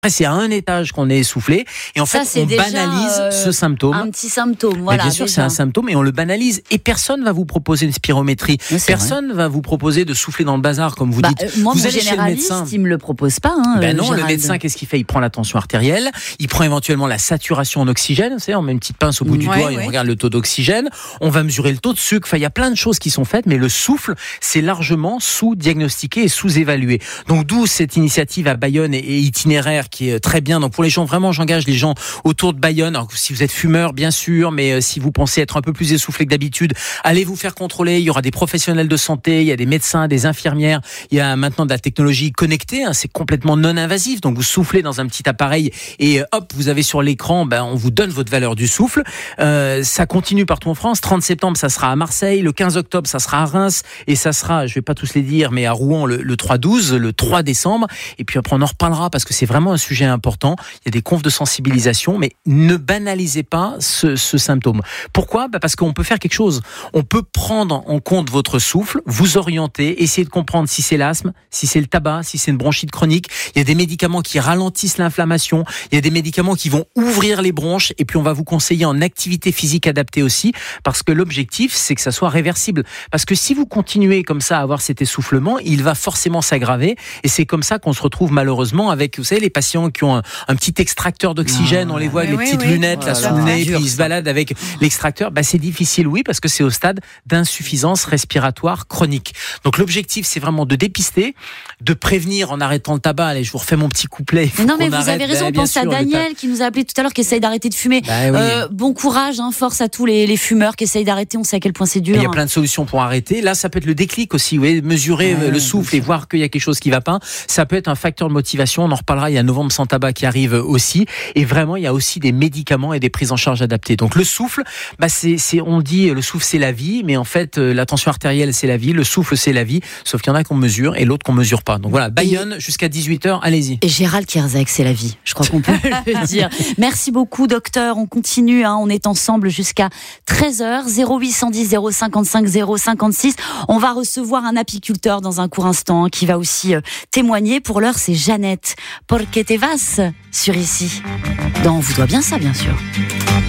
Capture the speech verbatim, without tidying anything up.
c'est à un étage qu'on est essoufflé et en Ça, fait on déjà, banalise euh, ce symptôme. Un petit symptôme, voilà. Mais bien sûr, déjà. c'est un symptôme et on le banalise et personne va vous proposer une spirométrie. Oui, Personne vrai. va vous proposer de souffler dans le bazar comme vous bah, dites. Euh, moi, vous mon allez chez le généraliste, médecin. il me le propose pas. Hein, Ben non, Gérald. le médecin, qu'est-ce qu'il fait? Il prend la tension artérielle, il prend éventuellement la saturation en oxygène. Vous savez, on met une petite pince au bout du Ouais, doigt ouais. et on regarde le taux d'oxygène. On va mesurer le taux de sucre. Enfin, il y a plein de choses qui sont faites, mais le souffle, c'est largement sous-diagnostiqué et sous-évalué. Donc, d'où cette initiative à Bayonne et, et itinéraire qui est très bien. Donc, pour les gens, vraiment, j'engage les gens autour de Bayonne. Alors, si vous êtes fumeur, bien sûr, mais euh, si vous pensez être un peu plus essoufflé que d'habitude, allez vous faire contrôler. Il y aura des professionnels de santé, il y a des médecins, des infirmières. Il y a maintenant de la technologie connectée. Hein, c'est complètement non invasif. Donc, vous soufflez dans un petit appareil et euh, hop, vous avez sur l'écran, ben, on vous donne votre valeur du souffle. Euh, ça continue partout en France. trente septembre, ça sera à Marseille. Le quinze octobre, ça sera à Reims. Et ça sera, je vais pas tous les dire, mais à Rouen le, le trois douze, le trois décembre. Et puis après, on en reparlera parce que c'est vraiment un sujet important. Il y a des confs de sensibilisation, mais ne banalisez pas ce, ce symptôme. Pourquoi? Bah parce qu'on peut faire quelque chose. On peut prendre en compte votre souffle, vous orienter, essayer de comprendre si c'est l'asthme, si c'est le tabac, si c'est une bronchite chronique. Il y a des médicaments qui ralentissent l'inflammation. Il y a des médicaments qui vont ouvrir les bronches. Et puis, on va vous conseiller en activité physique adaptée aussi, parce que l'objectif, c'est que ça soit réversible. Parce que si vous continuez comme ça à avoir cet essoufflement, il va forcément s'aggraver. Et c'est comme ça qu'on se retrouve malheureusement avec, vous savez, les patients qui ont un, un petit extracteur d'oxygène. Ah, on les voit avec oui, les petites oui. lunettes là, Voilà. sous le nez, Dur, puis ils se ça. baladent avec l'extracteur. Bah, c'est difficile, oui, parce que c'est au stade d'insuffisance respiratoire chronique. Donc l'objectif, c'est vraiment de dépister, de prévenir en arrêtant le tabac. Allez, je vous refais mon petit couplet. Il faut Non mais qu'on vous arrête. avez raison, Bah, bien pensez à sûr, le Daniel qui nous a appelé tout à l'heure, qui essaye d'arrêter de fumer. Bah oui. euh, bon courage, hein, force à tous les, les fumeurs qui essayent d'arrêter, on sait à quel point c'est dur. Il y a plein de solutions pour arrêter. Là, ça peut être le déclic aussi, vous voyez, mesurer Ouais, le souffle et voir qu'il y a quelque chose qui va pas. Ça peut être un facteur de motivation. On en reparlera. Il y a Novembre sans tabac qui arrive aussi. Et vraiment, il y a aussi des médicaments et des prises en charge adaptées. Donc le souffle, bah c'est, c'est, on dit le souffle c'est la vie, mais en fait euh, la tension artérielle c'est la vie, le souffle c'est la vie. Sauf qu'il y en a qu'on mesure et l'autre qu'on mesure pas. Donc voilà, Bayonne jusqu'à dix-huit heures, allez-y. Et Gérald Kierzek, c'est la vie. Je crois qu'on peut le dire. Merci beaucoup, docteur. On continue. Hein. On est ensemble jusqu'à treize heures. zéro huit cent dix zéro cinquante-cinq zéro cinquante-six. On va recevoir un apiculteur dans un court instant hein, qui va aussi euh, témoigner. Pour l'heure, c'est Jeannette. Porque te vas sur ici. Dans On vous doit bien ça, bien sûr.